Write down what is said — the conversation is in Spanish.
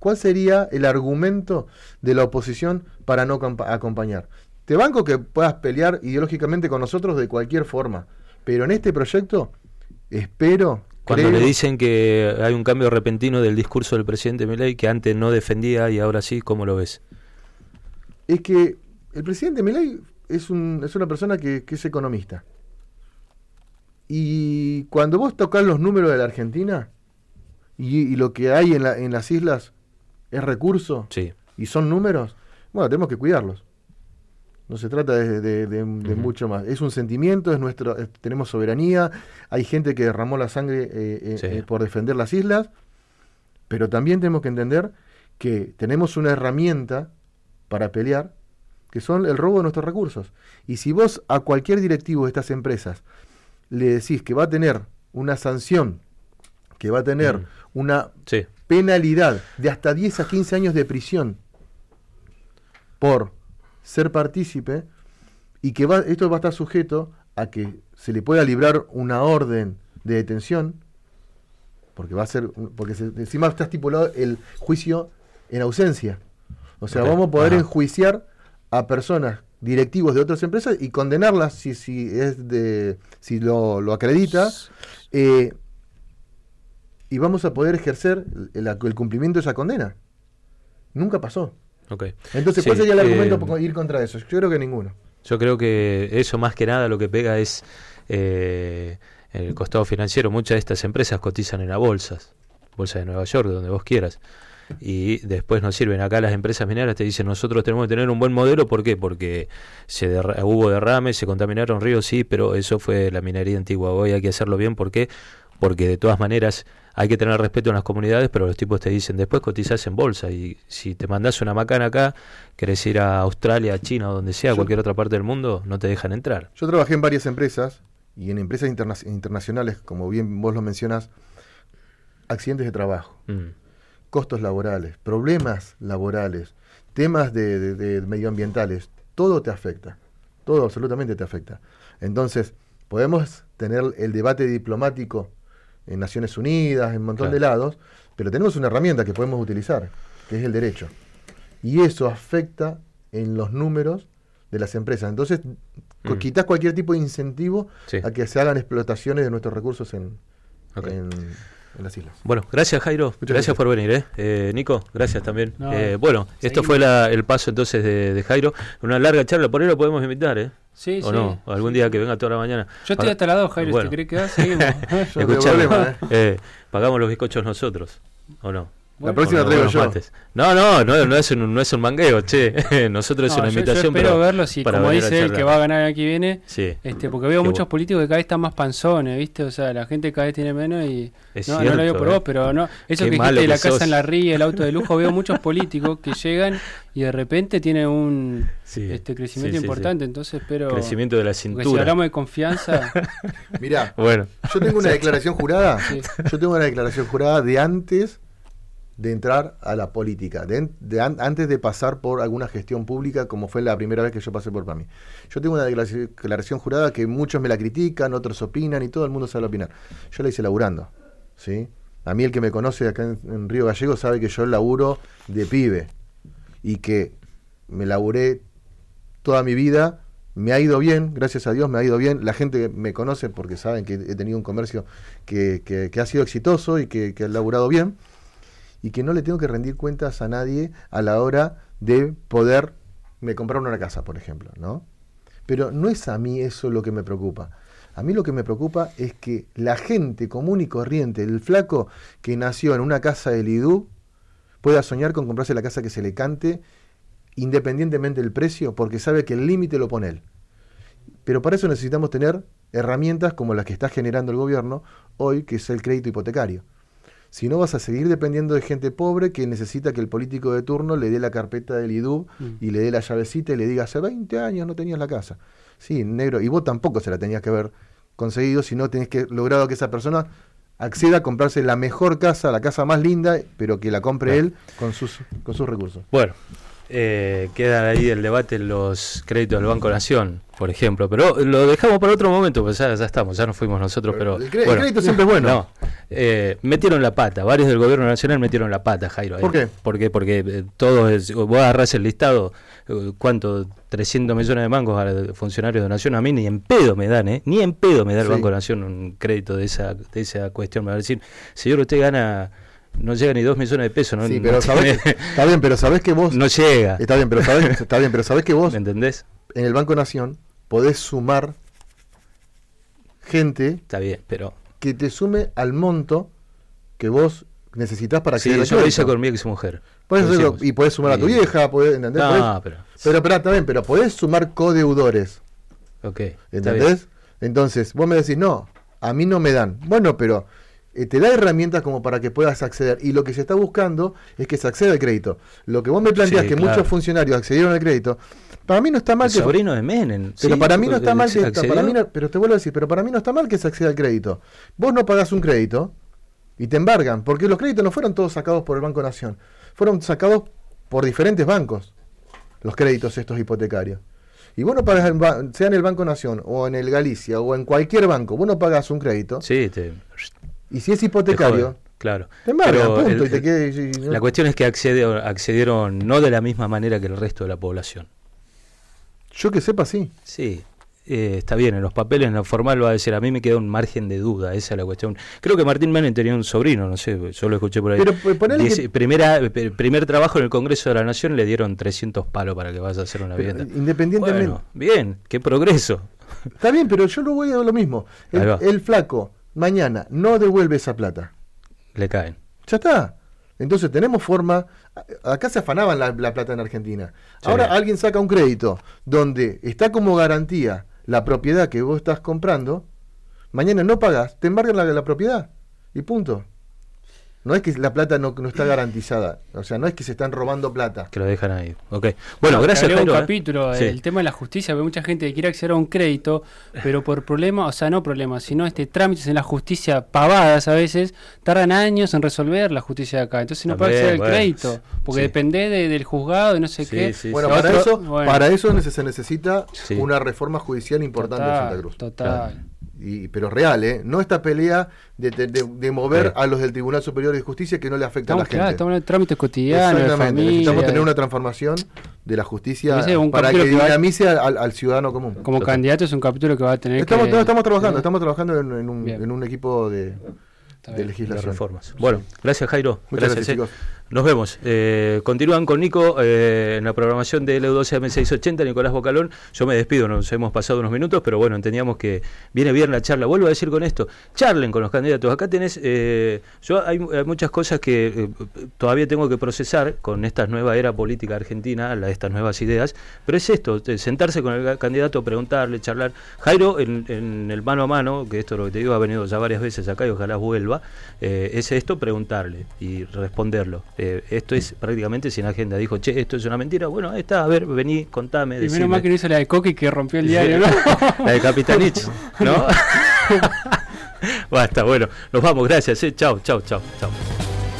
¿cuál sería el argumento de la oposición para no acompañar? Te banco que puedas pelear ideológicamente con nosotros de cualquier forma, pero en este proyecto espero... Cuando le dicen que hay un cambio repentino del discurso del presidente Milei, que antes no defendía y ahora sí, ¿cómo lo ves? Es que el presidente Milei es una persona que es economista. Y cuando vos tocás los números de la Argentina, y lo que hay en las islas es recurso, sí, y son números, bueno, tenemos que cuidarlos. No se trata de mucho más. Es un sentimiento, tenemos soberanía, hay gente que derramó la sangre por defender las islas, pero también tenemos que entender que tenemos una herramienta para pelear, que son el robo de nuestros recursos. Y si vos a cualquier directivo de estas empresas le decís que va a tener una sanción, que va a tener una penalidad de hasta 10 a 15 años de prisión por ser partícipe, y que esto va a estar sujeto a que se le pueda librar una orden de detención, porque encima está estipulado el juicio en ausencia. O sea, vamos a poder enjuiciar a personas, directivos de otras empresas, y condenarlas si lo acredita, y vamos a poder ejercer el cumplimiento de esa condena. Nunca pasó. Okay. Entonces, ¿cuál sería el argumento para ir contra eso? Yo creo que ninguno. Yo creo que eso más que nada lo que pega es el costado financiero. Muchas de estas empresas cotizan en la bolsa de Nueva York, donde vos quieras, y después nos sirven. Acá las empresas mineras te dicen, nosotros tenemos que tener un buen modelo. ¿Por qué? Porque hubo derrames, se contaminaron ríos, sí, pero eso fue la minería antigua. Hoy hay que hacerlo bien. ¿Por qué? Porque de todas maneras hay que tener respeto en las comunidades, pero los tipos te dicen, después cotizás en bolsa, y si te mandás una macana acá, querés ir a Australia, a China o donde sea, cualquier otra parte del mundo, no te dejan entrar. Yo trabajé en varias empresas, y en empresas internacionales, como bien vos lo mencionás, accidentes de trabajo, costos laborales, problemas laborales, temas de medioambientales, todo te afecta, todo absolutamente te afecta. Entonces, podemos tener el debate diplomático en Naciones Unidas, en un montón de lados, pero tenemos una herramienta que podemos utilizar, que es el derecho. Y eso afecta en los números de las empresas. Entonces, quitas cualquier tipo de incentivo a que se hagan explotaciones de nuestros recursos en las islas. Bueno, gracias, Jairo. Gracias por venir. Nico, gracias también. No, esto fue el paso entonces de Jairo. Una larga charla, por ahí lo podemos invitar, Sí, ¿o no? Algún día que venga toda la mañana. Yo estoy hasta las 2, Jairo. Bueno. ¿Te querés quedar? Seguimos. Escuchame, pagamos los bizcochos nosotros, ¿o no? La próxima traigo yo. No es un mangueo, che. Nosotros es una invitación. Yo espero verlo, si como dice él que va a ganar el año que viene, sí. Porque veo muchos políticos que cada vez están más panzones, ¿viste? O sea, la gente cada vez tiene menos y no lo digo por vos, pero no, eso que dijiste de la casa en la ría, el auto de lujo, veo muchos políticos que llegan y de repente tienen un crecimiento importante, entonces espero crecimiento de la cintura. Porque si hablamos de confianza, mirá, yo tengo una declaración jurada, de antes de entrar a la política, antes de pasar por alguna gestión pública, como fue la primera vez que yo pasé por PAMI. Yo tengo una declaración jurada que muchos me la critican, otros opinan, y todo el mundo sabe opinar. Yo la hice laburando, ¿sí? A mí el que me conoce acá en Río Gallegos sabe que yo laburo de pibe, y que me laburé toda mi vida, me ha ido bien, gracias a Dios me ha ido bien. La gente me conoce porque saben que he tenido un comercio que ha sido exitoso y que ha laburado bien, y que no le tengo que rendir cuentas a nadie a la hora de poderme comprar una casa, por ejemplo, ¿no? Pero no es a mí eso lo que me preocupa. A mí lo que me preocupa es que la gente común y corriente, el flaco que nació en una casa del IDU, pueda soñar con comprarse la casa que se le cante, independientemente del precio, porque sabe que el límite lo pone él. Pero para eso necesitamos tener herramientas como las que está generando el gobierno hoy, que es el crédito hipotecario. Si no, vas a seguir dependiendo de gente pobre que necesita que el político de turno le dé la carpeta del IDU y le dé la llavecita y le diga, hace 20 años no tenías la casa. Sí, negro, y vos tampoco se la tenías que haber conseguido, si no tenés que logrado que esa persona acceda a comprarse la mejor casa, la casa más linda, pero que la compre él con sus recursos. Bueno, queda ahí el debate en los créditos del Banco Nación, por ejemplo, pero lo dejamos para otro momento, pues ya estamos, ya nos fuimos nosotros, pero el crédito siempre es bueno. No, metieron la pata, varios del gobierno nacional metieron la pata, Jairo. ¿Por qué? Porque todos, vos agarrás el listado, ¿cuánto? 300 millones de mangos a funcionarios de Nación, a mí ni en pedo me dan, ni en pedo me da el Banco Nación un crédito de esa cuestión, me va a decir, señor, usted gana... No llega ni 2 millones de pesos, ¿no? Sí, pero está bien, pero sabés que vos... No llega. Está bien, pero sabés que vos... ¿Me entendés? En el Banco Nación podés sumar gente... Está bien, pero... Que te sume al monto que vos necesitas para acceder al crédito. Sí, yo lo hice con mi exmujer. Y podés sumar a tu vieja, ¿entendés? No, pero está bien, pero podés sumar codeudores. Ok. ¿Entendés? Entonces, vos me decís, no, a mí no me dan. Bueno, pero... te da herramientas como para que puedas acceder, y lo que se está buscando es que se acceda al crédito. Lo que vos me planteás, que claro, muchos funcionarios accedieron al crédito, para mí no está mal. El sobrino de Menem. Pero para mí no está mal pero te vuelvo a decir, pero para mí no está mal que se acceda al crédito. Vos no pagás un crédito y te embargan, porque los créditos no fueron todos sacados por el Banco Nación, fueron sacados por diferentes bancos, los créditos estos hipotecarios. Y vos no pagás, sea en el Banco Nación, o en el Galicia, o en cualquier banco, vos no pagás un crédito. Sí, y si es hipotecario, claro. Te embargan, punto, ¿no? La cuestión es que accedieron no de la misma manera que el resto de la población. Yo que sepa, sí. Sí, está bien, en los papeles, en lo formal va a decir, a mí me queda un margen de duda, esa es la cuestión. Creo que Martín Menem tenía un sobrino, no sé, yo lo escuché por ahí. Pero primer trabajo en el Congreso de la Nación, le dieron 300 palos para que vaya a hacer una vivienda. Independientemente. Bueno, bien, qué progreso. Está bien, pero yo lo voy a lo mismo. El flaco mañana no devuelve esa plata, le caen. Ya está. Entonces tenemos forma. Acá se afanaban la plata en Argentina. Sí. Ahora alguien saca un crédito donde está como garantía la propiedad que vos estás comprando. Mañana no pagás, te embargan la propiedad y punto. No es que la plata no está garantizada, o sea, no es que se están robando plata. Que lo dejan ahí. Okay. Bueno, gracias, Jairo. Un capítulo, el tema de la justicia, porque mucha gente que quiere acceder a un crédito, pero por problemas, o sea, no problemas, sino trámites en la justicia pavadas a veces, tardan años en resolver la justicia de acá. Entonces no puede acceder al crédito, porque depende del juzgado y no sé qué. Bueno, para eso se necesita una reforma judicial importante en Santa Cruz. Total. Claro. Pero real, no esta pelea de mover a los del Tribunal Superior de Justicia que no le afecta a la gente. Claro, estamos en trámites cotidianos, de familia. Necesitamos tener una transformación de la justicia para que dinamice al ciudadano común. Como candidato es un capítulo que va a tener estamos trabajando en un equipo de legislación. De reformas. Bueno, gracias, Jairo. Muchas gracias, chicos. Nos vemos. Continúan con Nico en la programación de LU12 AM680, Nicolás Bocalón. Yo me despido, nos hemos pasado unos minutos, pero bueno, entendíamos que viene bien la charla. Vuelvo a decir con esto, charlen con los candidatos. Acá tenés, hay muchas cosas que todavía tengo que procesar con esta nueva era política argentina, estas nuevas ideas, pero es esto, sentarse con el candidato, preguntarle, charlar. Jairo, en el mano a mano, que esto es lo que te digo, ha venido ya varias veces acá y ojalá vuelva, es esto, preguntarle y responderlo. Esto es prácticamente sin agenda. Dijo, che, esto es una mentira. Bueno, ahí está, a ver, vení, contame. Y menos mal que no hizo la de Coqui que rompió el diario, ¿no? La de Capitanich, ¿no? Basta, bueno, nos vamos, gracias. Chau.